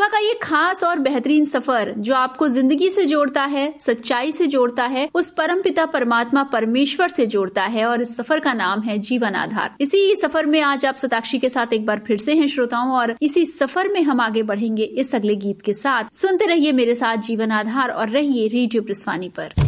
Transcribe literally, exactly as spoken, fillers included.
का ये खास और बेहतरीन सफर जो आपको जिंदगी से जोड़ता है, सच्चाई से जोड़ता है, उस परमपिता परमात्मा परमेश्वर से जोड़ता है, और इस सफर का नाम है जीवन आधार। इसी सफर में आज आप सताक्षी के साथ एक बार फिर से हैं श्रोताओं, और इसी सफर में हम आगे बढ़ेंगे इस अगले गीत के साथ। सुनते रहिए मेरे साथ जीवन आधार और रहिए रेडियो ब्रिस्वानी पर।